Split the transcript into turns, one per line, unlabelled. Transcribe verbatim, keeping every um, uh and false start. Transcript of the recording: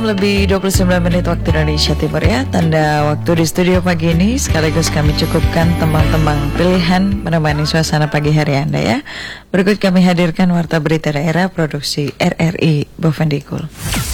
Lebih dua puluh sembilan menit waktu Indonesia Timur ya. Tanda waktu di studio pagi ini sekaligus kami cukupkan tembang-tembang pilihan menemani suasana pagi hari Anda ya. Berikut kami hadirkan Warta Berita Daerah Produksi R R I Bovendikul.